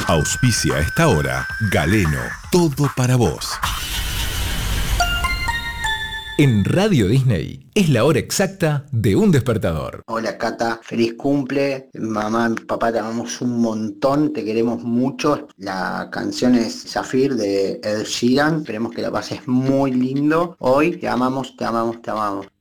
Auspicia a esta hora Galeno, todo para vos. En Radio Disney es la hora exacta de un despertador. Hola Cata, feliz cumple. Mamá, papá, te amamos un montón, te queremos mucho. La canción es Zafir de Ed Sheeran. Esperemos que la pases muy lindo. Hoy te amamos, te amamos, te amamos.